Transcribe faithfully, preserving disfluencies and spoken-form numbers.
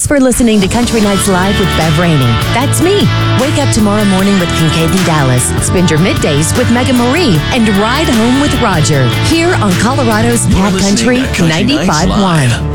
Thanks for listening to Country Nights Live with Bev Rainey. That's me. Wake up tomorrow morning with Kincaid and Dallas. Spend your middays with Megan Marie and ride home with Roger. Here on Colorado's Cat Country, Country ninety-five point one.